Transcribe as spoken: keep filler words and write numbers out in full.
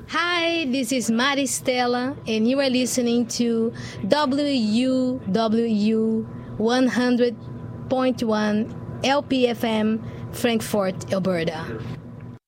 Hi, this is Maristela, and you are listening to W U W U one hundred point one L P F M, Frankfurt, Alberta.